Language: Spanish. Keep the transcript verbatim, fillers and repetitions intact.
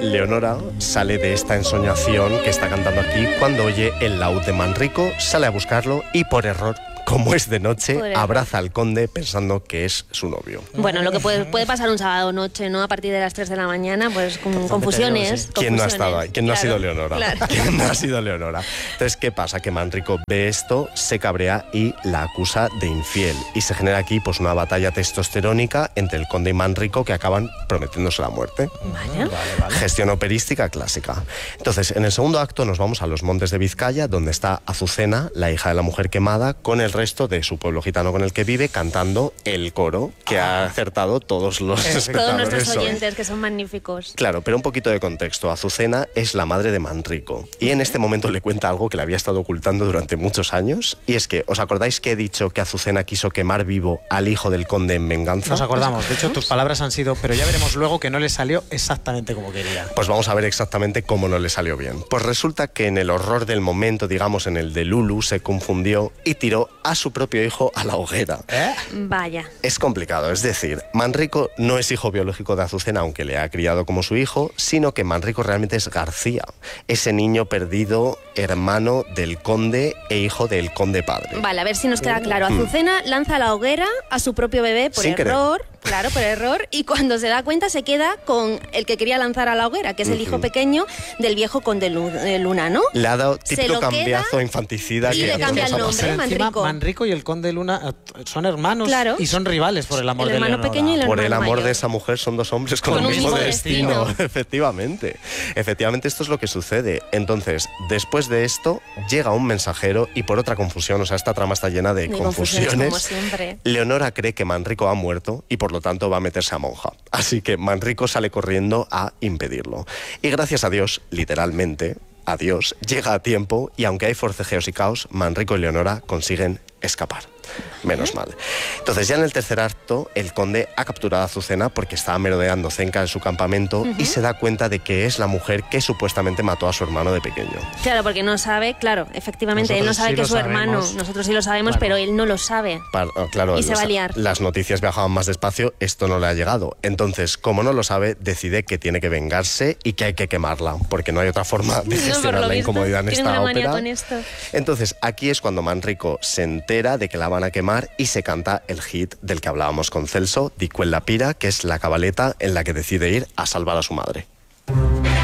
Leonora sale de esta ensoñación que está cantando aquí cuando oye el laúd de Manrico, sale a buscarlo y por error, como es de noche, abraza al conde pensando que es su novio. Bueno, lo que puede, puede pasar un sábado noche, ¿no? A partir de las tres de la mañana, pues con confusiones. Sí. ¿Quién no ha estado ahí? ¿Quién no claro, ha sido Leonora? Claro. ¿Quién no ha sido Leonora? Entonces, ¿qué pasa? Que Manrico ve esto, se cabrea y la acusa de infiel. Y se genera aquí pues una batalla testosterónica entre el conde y Manrico que acaban prometiéndose la muerte. Vaya. Vale, vale. Gestión operística clásica. Entonces, en el segundo acto nos vamos a los montes de Vizcaya, donde está Azucena, la hija de la mujer quemada, con el resto de su pueblo gitano con el que vive, cantando el coro que ah. ha acertado todos los espectadores. Todos nuestros oyentes, que son magníficos. Claro, pero un poquito de contexto. Azucena es la madre de Manrico y en este momento le cuenta algo que le había estado ocultando durante muchos años, y es que, ¿os acordáis que he dicho que Azucena quiso quemar vivo al hijo del conde en venganza? Nos acordamos. De hecho, tus palabras han sido, pero ya veremos luego que no le salió exactamente como quería. Pues vamos a ver exactamente cómo no le salió bien. Pues resulta que en el horror del momento, digamos en el de Lulu, se confundió y tiró a su propio hijo a la hoguera. ¿Eh? Vaya. Es complicado, es decir, Manrico no es hijo biológico de Azucena, aunque le ha criado como su hijo, sino que Manrico realmente es García, ese niño perdido, hermano del conde e hijo del conde padre. Vale, a ver si nos queda claro. Azucena mm. lanza a la hoguera a su propio bebé por Sin error. querer. Claro, por error, y cuando se da cuenta se queda con el que quería lanzar a la hoguera, que es el uh-huh. hijo pequeño del viejo conde Luna, ¿no? Le ha dado típico cambiazo infanticida. Y que le cambia el nombre, Manrico. Manrico y el conde Luna son hermanos, claro, y son rivales por el amor el de hermano Leonora. pequeño y el Por hermano el amor mayor. de esa mujer son dos hombres con, con el mismo, mismo destino. destino. Efectivamente. Efectivamente, esto es lo que sucede. Entonces, después de esto, llega un mensajero y por otra confusión, o sea, esta trama está llena de, de confusiones. confusiones como siempre. Leonora cree que Manrico ha muerto y por lo tanto va a meterse a monja. Así que Manrico sale corriendo a impedirlo. Y gracias a Dios, literalmente, a Dios, llega a tiempo y aunque hay forcejeos y caos, Manrico y Leonora consiguen escapar. Menos mal. Entonces ya en el tercer acto el conde ha capturado a Azucena porque estaba merodeando cerca de su campamento uh-huh. y se da cuenta de que es la mujer que supuestamente mató a su hermano de pequeño. Claro, porque no sabe, claro, efectivamente, nosotros él no sabe sí que es su sabemos. hermano. Nosotros sí lo sabemos, claro. pero él no lo sabe. Para, claro, y se va a liar. Las noticias viajaban más despacio, esto no le ha llegado. Entonces, como no lo sabe, decide que tiene que vengarse y que hay que quemarla, porque no hay otra forma de gestionar no, la incomodidad en esta ópera. Con esto. Entonces, aquí es cuando Manrico se entera de que la van a quemar y se canta el hit del que hablábamos con Celso, Di quella pira, que es la cabaleta en la que decide ir a salvar a su madre.